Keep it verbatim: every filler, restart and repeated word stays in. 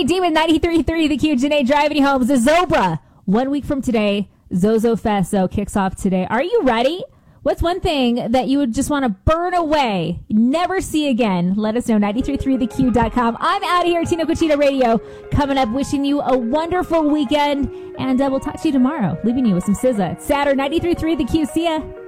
Sweet Demon, ninety-three point three The Q, Janae driving you home. Zozobra, one week from today, Zozo Festo kicks off today. Are you ready? What's one thing that you would just want to burn away, never see again? Let us know, ninety-three point three the q dot com. I'm out of here, Tino Cucina Radio. Coming up, wishing you a wonderful weekend, and uh, we'll talk to you tomorrow. Leaving you with some S Z A. It's Saturday, ninety-three point three The Q. See ya.